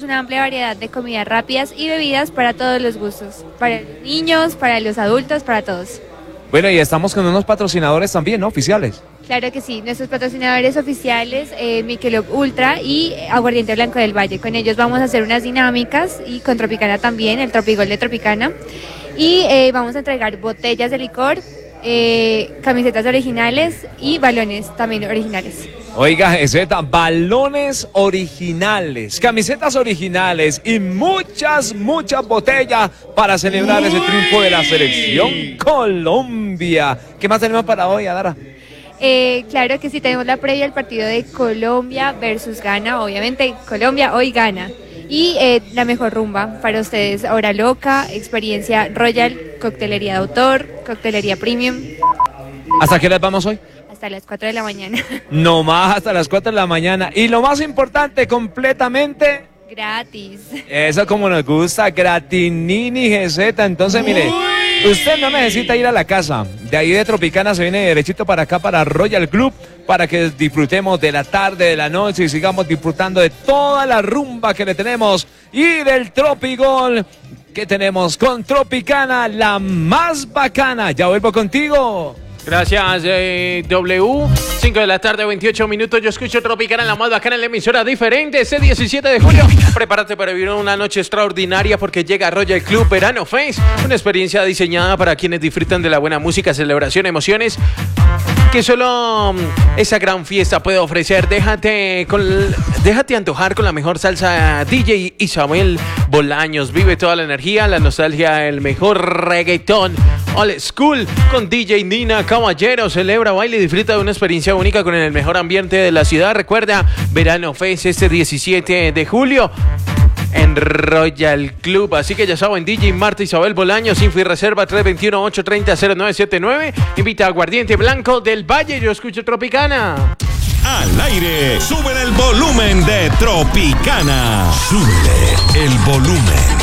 una amplia variedad de comidas rápidas y bebidas para todos los gustos, para los niños, para los adultos, para todos. Bueno, y estamos con unos patrocinadores también, ¿no? Oficiales. Claro que sí, nuestros patrocinadores oficiales, Michelob Ultra y Aguardiente Blanco del Valle. Con ellos vamos a hacer unas dinámicas y con Tropicana también, el Tropigol de Tropicana. Y vamos a entregar botellas de licor, camisetas originales y balones también originales. Oiga, Geseta, balones originales, camisetas originales y muchas botellas para celebrar ese triunfo de la selección Colombia. ¿Qué más tenemos para hoy, Adara? Claro que sí, tenemos la previa del partido de Colombia versus Ghana. Obviamente, Colombia hoy gana. Y la mejor rumba para ustedes, Hora Loca, Experiencia Royal, Coctelería de Autor, Coctelería Premium. ¿Hasta qué hora vamos hoy? Hasta las 4 de la mañana. No más, hasta las 4 de la mañana. Y lo más importante, completamente gratis. Eso como nos gusta, gratinini, Geseta. Entonces, mire, usted no necesita ir a la casa. De ahí de Tropicana se viene derechito para acá, para Royal Club, para que disfrutemos de la tarde, de la noche y sigamos disfrutando de toda la rumba que le tenemos y del Tropigol que tenemos con Tropicana, la más bacana. Ya vuelvo contigo. Gracias, W. 5 de la tarde, 28 minutos. Yo escucho Tropicana, la más bacana en la emisora diferente. Este 17 de julio, prepárate para vivir una noche extraordinaria porque llega Royal Club Verano Fest. Una experiencia diseñada para quienes disfrutan de la buena música, celebración, emociones que solo esa gran fiesta puede ofrecer. Déjate antojar con la mejor salsa DJ Isabel Bolaños. Vive toda la energía, la nostalgia, el mejor reggaetón old school con DJ Nina Caballero. Celebra, baila y disfruta de una experiencia única con el mejor ambiente de la ciudad. Recuerda, Verano Fest este 17 de julio en Royal Club. Así que ya saben, DJ Marta Isabel Bolaños, info y reserva 321-830-0979. Invita a Aguardiente Blanco del Valle. Yo escucho Tropicana. Al aire, sube el volumen de Tropicana. Súbele el volumen.